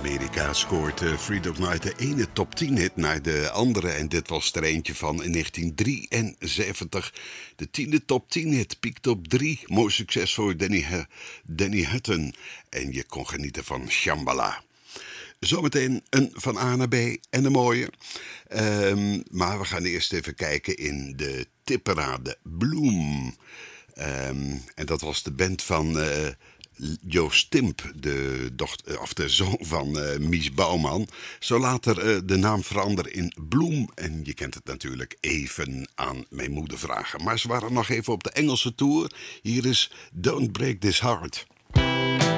Amerika scoort Freedom Night de ene top 10 hit naar de andere. En dit was er eentje van in 1973. De 10e top 10 hit piekt op 3. Mooi succes voor Danny Hutton. En je kon genieten van Shambhala. Zometeen een van A naar B en een mooie. Maar we gaan eerst even kijken in de tipparade Bloom. En dat was de band van Joost Timp, de zoon van Mies Bouwman. Zo later de naam veranderen in Bloom. En je kent het natuurlijk even aan mijn moeder vragen. Maar ze waren nog even op de Engelse tour. Hier is Don't Break This Heart.